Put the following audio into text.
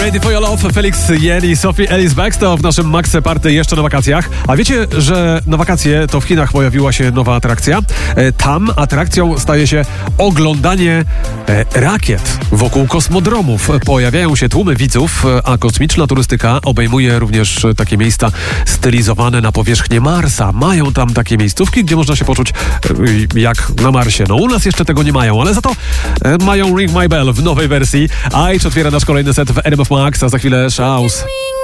Ready for Your Love, Felix Jen i Sophie Ellis Bextor w naszym Max Party jeszcze na wakacjach. A wiecie, że na wakacje to w Chinach pojawiła się nowa atrakcja? Tam atrakcją staje się oglądanie rakiet wokół kosmodromów. Pojawiają się tłumy widzów, a kosmiczna turystyka obejmuje również takie miejsca stylizowane na powierzchnię Marsa. Mają tam takie miejscówki, gdzie można się poczuć jak na Marsie. No u nas jeszcze tego nie mają, ale za to mają Ring My Bell w nowej wersji. A otwiera nasz kolejny set w RMF Max, a za chwilę House.